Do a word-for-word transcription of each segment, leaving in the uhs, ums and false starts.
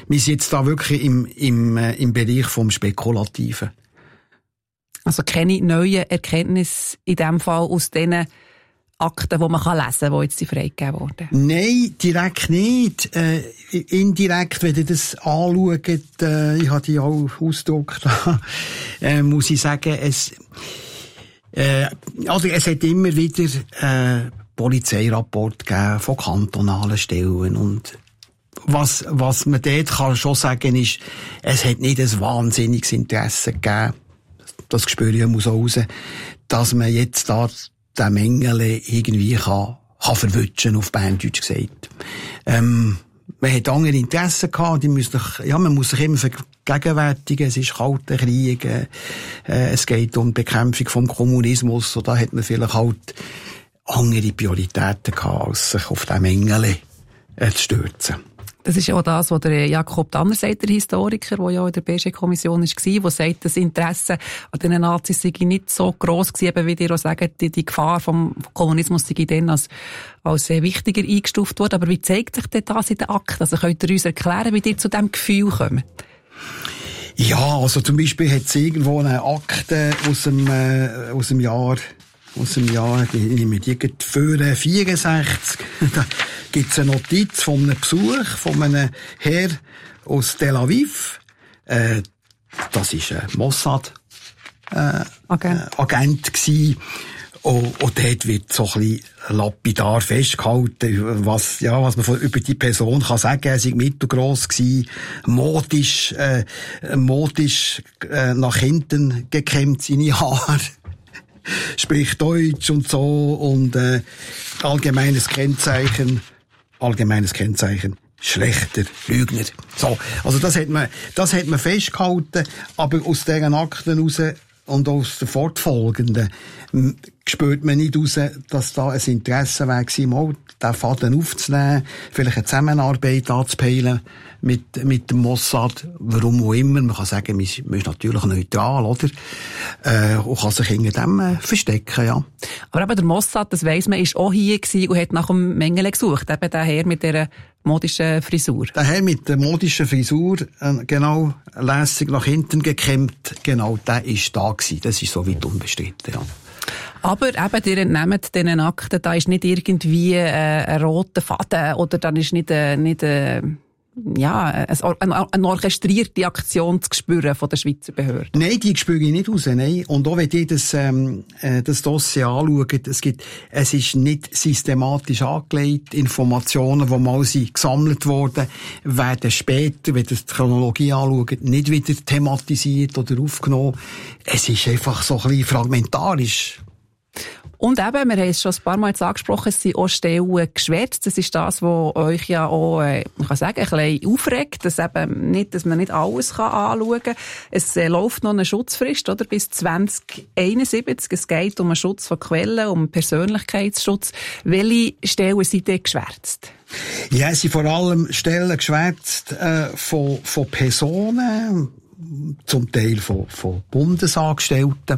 wir sind jetzt da wirklich im, im, äh, im Bereich vom Spekulativen. Also keine neuen Erkenntnisse in dem Fall aus diesen Akten, die man lesen kann, die jetzt freigegeben wurden? Nein, direkt nicht. Äh, indirekt, wenn ihr das anschaut, äh, ich habe die auch ausgedruckt, äh, muss ich sagen, es, äh, also es hat immer wieder äh, Polizeirapport gegeben von kantonalen Stellen und was, was man dort kann schon sagen ist, es hat nicht ein wahnsinniges Interesse gegeben, das spüre ich muss auch raus, dass man jetzt da den Mengele irgendwie kann, kann verwutschen, auf Berndeutsch gesagt. Ähm, man hat andere Interessen gehabt, die müssen sich, ja, man muss sich immer vergegenwärtigen, es ist kalter Krieg, äh, es geht um die Bekämpfung vom Kommunismus, und da hat man vielleicht halt andere Prioritäten gehabt, als sich auf den Mengele äh, zu stürzen. Das ist ja auch das, was der Jakob Tanner sagt, der Historiker, der ja in der B G-Kommission war, der sagt, das Interesse an den Nazis sei nicht so gross gewesen, wie ihr auch sagt, die, die Gefahr vom Kommunismus sei dann als, als sehr wichtiger eingestuft worden. Aber wie zeigt sich denn das in den Akten? Also könnt ihr uns erklären, wie ihr zu diesem Gefühl kommt? Ja, also zum Beispiel hat es irgendwo eine Akte aus dem, äh, aus dem Jahr aus dem Jahr, ich nehme die für vierundsechzig, da gibt's eine Notiz von einem Besuch von einem Herr aus Tel Aviv, äh, das ist ein Mossad, äh, okay. äh, Agent gsi, und, und dort wird so ein bisschen lapidar festgehalten, was, ja, was man von, über die Person kann sagen, er sei mittelgross gsi, modisch, äh, modisch, äh, nach hinten gekämmt, seine Haare, spricht Deutsch und so, und äh, allgemeines Kennzeichen, allgemeines Kennzeichen, schlechter Lügner. So, also das hat man, das hat man festgehalten, aber aus deren Akten raus und aus den fortfolgenden spürt man nicht raus, dass da ein Interesse wäre, mal den Faden aufzunehmen, vielleicht eine Zusammenarbeit anzupeilen mit, mit dem Mossad, warum auch immer. Man kann sagen, man ist, man ist natürlich neutral, oder? Äh, und kann sich hinter dem äh, verstecken, ja. Aber eben der Mossad, das weiss man, ist auch hier gewesen und hat nach dem Mengele gesucht. Eben der Herr mit dieser modischen Frisur. Der Herr mit der modischen Frisur, äh, genau, lässig nach hinten gekämmt, genau, der ist da gewesen. Das ist soweit unbestritten, ja. Aber eben, ihr entnehmt diesen Akten, da ist nicht irgendwie äh, ein roter Faden oder dann ist nicht, äh, nicht äh, ja, eine, eine orchestrierte Aktion zu spüren von der Schweizer Behörden. Nein, die spüre ich nicht raus, nein. Und auch wenn ihr das, ähm, das Dossier anschaut, es gibt, es ist nicht systematisch angelegt. Informationen, die mal sind gesammelt wurden, werden später, wenn ihr die Chronologie anschaut, nicht wieder thematisiert oder aufgenommen. Es ist einfach so ein bisschen fragmentarisch. Und eben, wir haben es schon ein paar Mal jetzt angesprochen, es sind auch Stellen geschwärzt. Das ist das, was euch ja auch, äh, man kann sagen, ein bisschen aufregt, dass eben nicht, dass man nicht alles kann anschauen kann. Es äh, läuft noch eine Schutzfrist, oder? Bis zwanzig einundsiebzig. Es geht um den Schutz von Quellen, um Persönlichkeitsschutz. Welche Stellen sind denn geschwärzt? Ja, es sind vor allem Stellen geschwärzt, äh, von, von Personen, zum Teil von, von Bundesangestellten.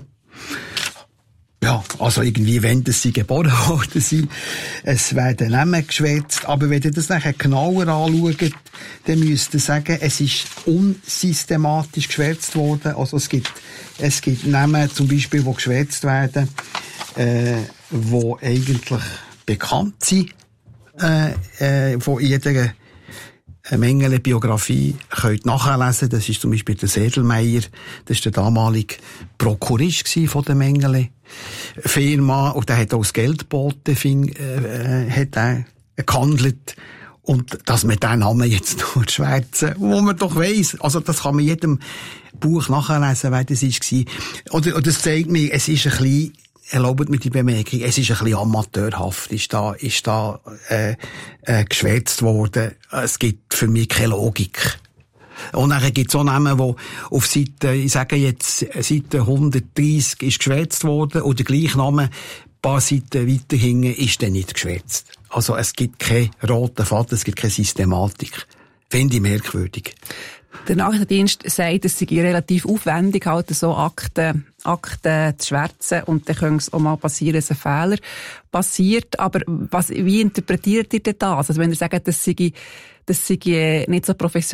Ja, also irgendwie, wenn das sie geboren worden sind, es werden Namen geschwärzt. Aber wenn ihr das nachher genauer anschaut, dann müsst ihr sagen, es ist unsystematisch geschwärzt worden. Also es gibt, es gibt Namen, zum Beispiel, die geschwärzt werden, äh, die eigentlich bekannt sind, äh, äh, von jeder eine Menge Biografie könnt nachlesen. Das ist zum Beispiel der Sedelmeier, das ist der damalige Prokurist von der Mengele Firma, und der hat auch das Geldbote äh, hat er gehandelt. Und dass man diesen Namen jetzt nur schwärzen, wo man doch weiss, also das kann man in jedem Buch nachlesen, wer das war. Oder, oder das zeigt mir, es ist ein bisschen, erlaubt mir die Bemerkung, es ist ein bisschen amateurhaft, ist da, ist da, äh, äh, geschwärzt worden. Es gibt für mich keine Logik. Und dann gibt es auch Namen, die auf Seite, ich sage jetzt, Seite hundertdreissig ist geschwärzt worden, und der gleiche Name, ein paar Seiten weiter hinten, ist dann nicht geschwärzt. Also es gibt keinen roten Faden, es gibt keine Systematik. Finde ich merkwürdig. Der Nachrichtendienst sagt, es sei relativ aufwendig, halt so Akten, Akten zu schwärzen, und dann könnte es auch mal passieren, dass ein Fehler passiert. Aber was, wie interpretiert ihr denn das? Also wenn ihr sagt, das sei, das sei nicht so professionell,